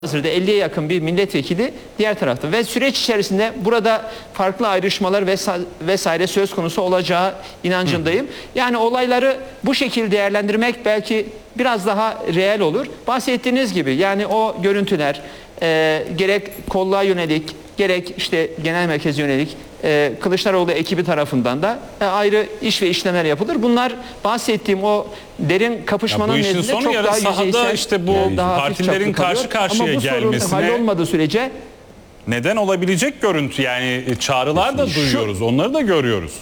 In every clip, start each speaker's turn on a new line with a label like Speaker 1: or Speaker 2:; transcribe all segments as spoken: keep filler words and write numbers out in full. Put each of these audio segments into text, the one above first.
Speaker 1: Hazırda elliye yakın bir milletvekili diğer tarafta ve süreç içerisinde burada farklı ayrışmalar vesaire söz konusu olacağı inancındayım. Yani olayları bu şekilde değerlendirmek belki biraz daha reel olur. Bahsettiğiniz gibi yani o görüntüler e, gerek kolluğa yönelik gerek işte genel merkeze yönelik e, Kılıçdaroğlu ekibi tarafından da e, ayrı iş ve işlemler yapılır. Bunlar bahsettiğim o derin kapışmanın
Speaker 2: ya
Speaker 1: nezdinde çok daha yüzeysel,
Speaker 2: işte bu
Speaker 1: yani daha
Speaker 2: partilerin karşı karşıya
Speaker 1: ama bu
Speaker 2: gelmesine
Speaker 1: sorun hallolmadığı sürece
Speaker 2: neden olabilecek görüntü, yani çağrılar da duyuyoruz, şu, onları da görüyoruz.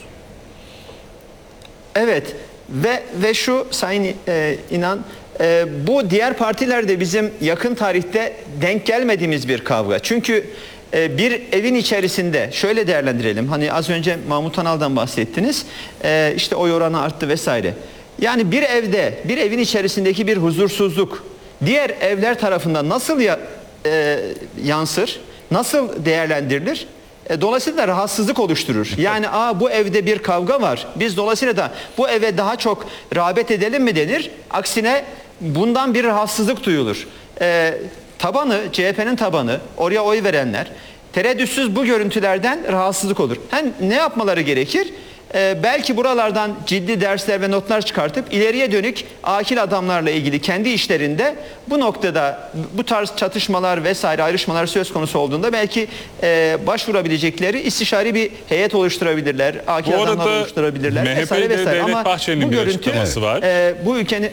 Speaker 1: Evet ve ve şu Sayın e, İnan e, bu diğer partilerde bizim yakın tarihte denk gelmediğimiz bir kavga. Çünkü e, bir evin içerisinde şöyle değerlendirelim. Hani az önce Mahmut Tanal'dan bahsettiniz. E, işte oy oranı arttı vesaire. Yani bir evde, bir evin içerisindeki bir huzursuzluk diğer evler tarafından nasıl ya, e, yansır? Nasıl değerlendirilir? E, dolayısıyla da rahatsızlık oluşturur. Yani aa bu evde bir kavga var. Biz dolayısıyla da bu eve daha çok rağbet edelim mi denir? Aksine bundan bir rahatsızlık duyulur. E, tabanı, C H P'nin tabanı, oraya oy verenler tereddütsüz bu görüntülerden rahatsızlık olur. Hem ne yapmaları gerekir? Ee, belki buralardan ciddi dersler ve notlar çıkartıp ileriye dönük akil adamlarla ilgili kendi işlerinde bu noktada bu tarz çatışmalar vesaire ayrışmalar söz konusu olduğunda belki e, başvurabilecekleri istişari bir heyet oluşturabilirler, akil
Speaker 2: bu
Speaker 1: adamlar oluşturabilirler
Speaker 2: M H P'de
Speaker 1: vesaire vesaire.
Speaker 2: Devlet
Speaker 1: Ama
Speaker 2: Bahçeli'nin
Speaker 1: bu
Speaker 2: bir
Speaker 1: görüntü
Speaker 2: açıklaması var.
Speaker 1: E, bu ülkenin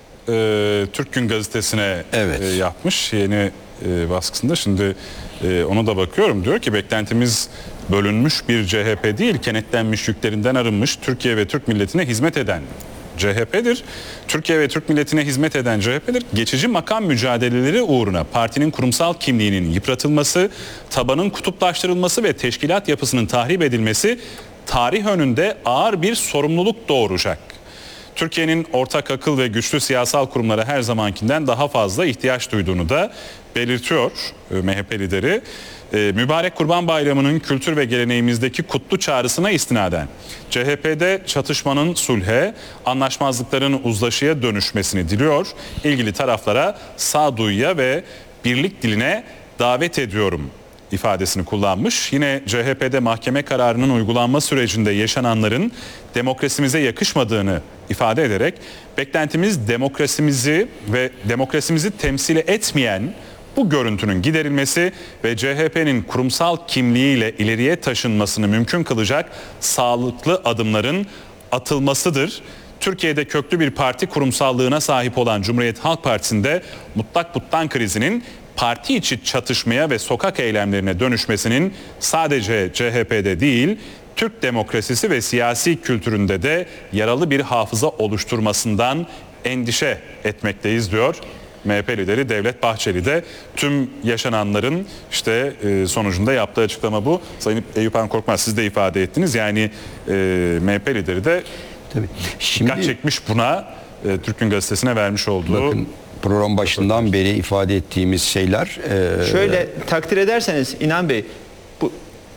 Speaker 2: Ee, Türk Gün Gazetesi'ne
Speaker 3: evet.
Speaker 2: e, yapmış yeni e, baskısında. Şimdi e, ona da bakıyorum, diyor ki beklentimiz bölünmüş bir C H P değil, kenetlenmiş yüklerinden arınmış, Türkiye ve Türk milletine hizmet eden C H P'dir. Türkiye ve Türk milletine hizmet eden C H P'dir. Geçici makam mücadeleleri uğruna partinin kurumsal kimliğinin yıpratılması, tabanın kutuplaştırılması ve teşkilat yapısının tahrip edilmesi tarih önünde ağır bir sorumluluk doğuracak. Türkiye'nin ortak akıl ve güçlü siyasal kurumlara her zamankinden daha fazla ihtiyaç duyduğunu da belirtiyor M H P lideri. Ee, mübarek Kurban Bayramı'nın kültür ve geleneğimizdeki kutlu çağrısına istinaden C H P'de çatışmanın sulhe, anlaşmazlıkların uzlaşıya dönüşmesini diliyor. İlgili taraflara sağduyuya ve birlik diline davet ediyorum ifadesini kullanmış. Yine C H P'de mahkeme kararının uygulanma sürecinde yaşananların demokrasimize yakışmadığını ifade ederek beklentimiz demokrasimizi ve demokrasimizi temsil etmeyen bu görüntünün giderilmesi ve C H P'nin kurumsal kimliğiyle ileriye taşınmasını mümkün kılacak sağlıklı adımların atılmasıdır. Türkiye'de köklü bir parti kurumsallığına sahip olan Cumhuriyet Halk Partisi'nde mutlak buttan krizinin parti içi çatışmaya ve sokak eylemlerine dönüşmesinin sadece C H P'de değil, Türk demokrasisi ve siyasi kültüründe de yaralı bir hafıza oluşturmasından endişe etmekteyiz, diyor M H P lideri Devlet Bahçeli de. Tüm yaşananların işte sonucunda yaptığı açıklama bu. Sayın Eyüp Han Korkmaz, siz de ifade ettiniz. Yani M H P lideri de Tabii. Şimdi, dikkat çekmiş buna, Türk Gün Gazetesi'ne vermiş olduğu.
Speaker 3: Bakın, program başından beri ifade ettiğimiz şeyler.
Speaker 1: E, Şöyle takdir ederseniz İnan Bey, bu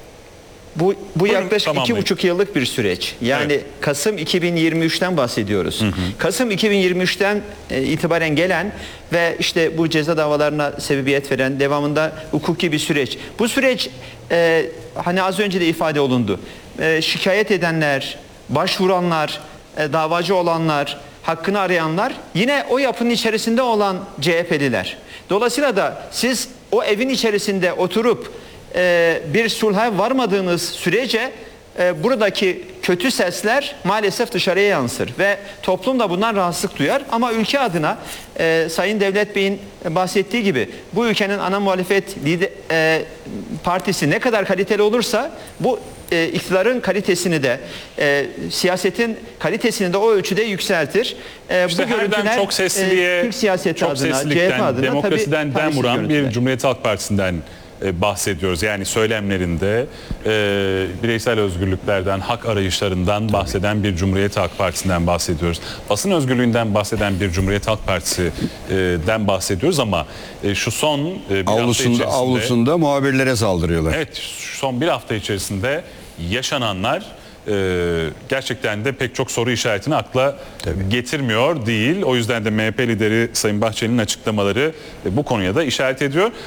Speaker 1: bu, bu
Speaker 2: Buyurun,
Speaker 1: yaklaşık iki buçuk yıllık bir süreç. Yani evet. Kasım iki bin yirmi üçten bahsediyoruz. Hı hı. Kasım iki bin yirmi üçten e, itibaren gelen ve işte bu ceza davalarına sebebiyet veren, devamında hukuki bir süreç. Bu süreç e, hani az önce de ifade olundu. E, şikayet edenler, başvuranlar, e, davacı olanlar, hakkını arayanlar yine o yapının içerisinde olan C H P'liler. Dolayısıyla da siz o evin içerisinde oturup e, bir sulha varmadığınız sürece e, buradaki kötü sesler maalesef dışarıya yansır ve toplum da bundan rahatsızlık duyar. Ama ülke adına e, Sayın Devlet Bey'in bahsettiği gibi bu ülkenin ana muhalefet lider, e, partisi ne kadar kaliteli olursa bu e, iktidarın kalitesini de e, siyasetin kalitesini de o ölçüde yükseltir. E,
Speaker 2: işte
Speaker 1: bu görüntüler
Speaker 2: çok sesliliğe,
Speaker 1: e, Türk siyaseti
Speaker 2: çok
Speaker 1: adına, C H P adına
Speaker 2: demokrasiden
Speaker 1: tabii
Speaker 2: dem vuran
Speaker 1: görüntüler.
Speaker 2: bir Cumhuriyet Halk Partisi'nden bahsediyoruz. Yani söylemlerinde e, bireysel özgürlüklerden, hak arayışlarından bahseden bir Cumhuriyet Halk Partisi'nden bahsediyoruz. Basın özgürlüğünden bahseden bir Cumhuriyet Halk Partisi'den bahsediyoruz ama e, şu son e, bir
Speaker 3: avlusunda,
Speaker 2: hafta içerisinde...
Speaker 3: Avlusunda muhabirlere saldırıyorlar.
Speaker 2: Evet, şu son bir hafta içerisinde yaşananlar e, gerçekten de pek çok soru işaretini akla getirmiyor değil. O yüzden de M H P lideri Sayın Bahçeli'nin açıklamaları e, bu konuya da işaret ediyor.